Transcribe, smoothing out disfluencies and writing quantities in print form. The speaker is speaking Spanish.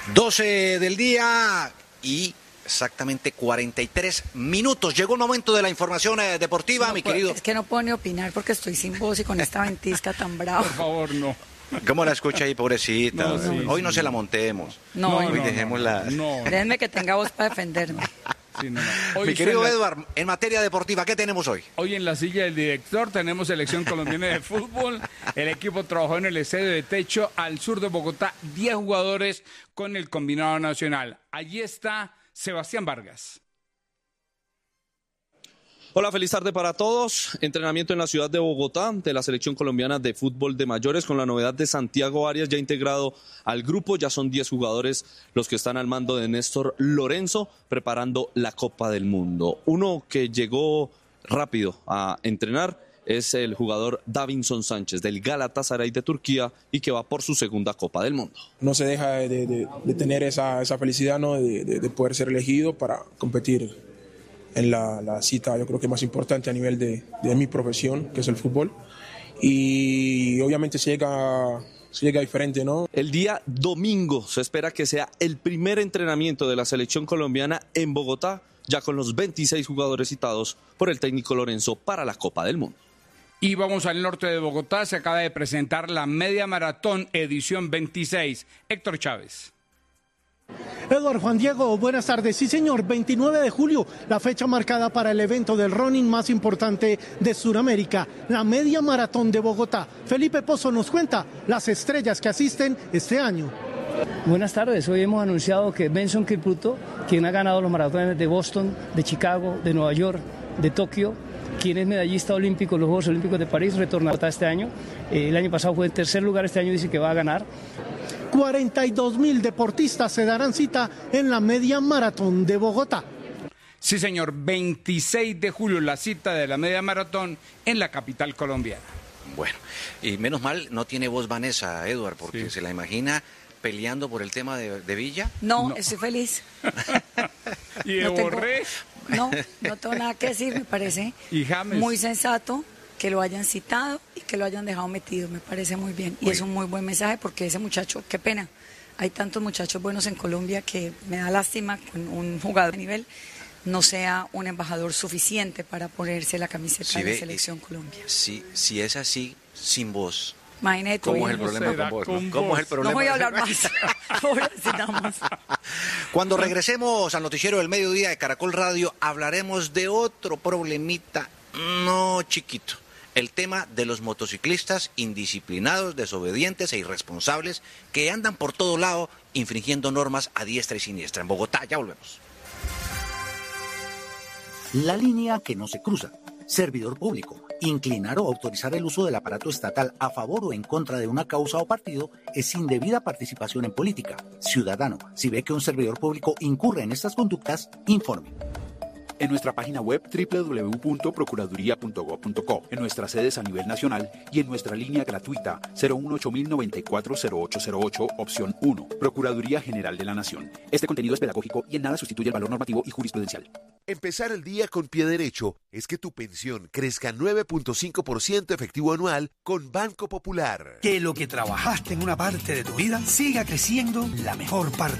12 del día y exactamente 43 minutos. Llegó el momento de la información deportiva, no, mi querido. Es que no puedo ni opinar porque estoy sin voz y con esta ventisca tan brava. Por favor, no. ¿Cómo la escucha ahí, pobrecita? No, sí, hoy sí. no se la montemos. Hoy dejémosla. No. Déjenme que tenga voz para defenderme. Sí, no. Hoy Mi querido Edward, en materia deportiva, ¿qué tenemos hoy? Hoy en la silla del director tenemos selección colombiana de fútbol. El equipo trabajó en el estadio de Techo al sur de Bogotá, 10 jugadores con el combinado nacional. Allí está Sebastián Vargas. Hola, feliz tarde para todos. Entrenamiento en la ciudad de Bogotá de la selección colombiana de fútbol de mayores con la novedad de Santiago Arias ya integrado al grupo. Ya son 10 jugadores los que están al mando de Néstor Lorenzo preparando la Copa del Mundo. Uno que llegó rápido a entrenar es el jugador Davinson Sánchez del Galatasaray de Turquía y que va por su segunda Copa del Mundo. No se deja de tener esa felicidad, ¿no? de poder ser elegido para competir en la cita, yo creo que más importante a nivel de mi profesión, que es el fútbol. Y obviamente se llega diferente, ¿no? El día domingo se espera que sea el primer entrenamiento de la selección colombiana en Bogotá, ya con los 26 jugadores citados por el técnico Lorenzo para la Copa del Mundo. Y vamos al norte de Bogotá, se acaba de presentar la media maratón edición 26. Héctor Chávez. Eduardo Juan Diego, buenas tardes. Sí, señor, 29 de julio, la fecha marcada para el evento del running más importante de Sudamérica, la media maratón de Bogotá. Felipe Pozo nos cuenta las estrellas que asisten este año. Buenas tardes, hoy hemos anunciado que Benson Kipruto, quien ha ganado los maratones de Boston, de Chicago, de Nueva York, de Tokio, quien es medallista olímpico en los Juegos Olímpicos de París, retorna a este año. El año pasado fue en tercer lugar, este año dice que va a ganar. 42.000 deportistas se darán cita en la media maratón de Bogotá. Sí, señor, 26 de julio la cita de la media maratón en la capital colombiana. Bueno, y menos mal no tiene voz Vanessa, Edward, porque se la imagina peleando por el tema de Villa. No, estoy feliz. ¿Y de Borré? No tengo nada que decir, me parece ¿Y James? Muy sensato que lo hayan citado y que lo hayan dejado metido, me parece muy bien. Y es un muy buen mensaje porque ese muchacho, qué pena, hay tantos muchachos buenos en Colombia que me da lástima con un jugador de nivel no sea un embajador suficiente para ponerse la camiseta de la Selección Colombia. Si es así, sin voz. Imagínate. ¿Cómo es el problema con vos? ¿Cómo es el problema? No voy a hablar más. Pobrecitamos. Cuando regresemos al noticiero del mediodía de Caracol Radio, hablaremos de otro problemita, no chiquito. El tema de los motociclistas indisciplinados, desobedientes e irresponsables que andan por todo lado infringiendo normas a diestra y siniestra. En Bogotá, ya volvemos. La línea que no se cruza. Servidor público. Inclinar o autorizar el uso del aparato estatal a favor o en contra de una causa o partido es indebida participación en política. Ciudadano, si ve que un servidor público incurre en estas conductas, informe. En nuestra página web www.procuraduría.gov.co, en nuestras sedes a nivel nacional y en nuestra línea gratuita 018-094-0808, opción 1, Procuraduría General de la Nación. Este contenido es pedagógico y en nada sustituye el valor normativo y jurisprudencial. Empezar el día con pie derecho es que tu pensión crezca 9.5% efectivo anual con Banco Popular. Que lo que trabajaste en una parte de tu vida siga creciendo la mejor parte.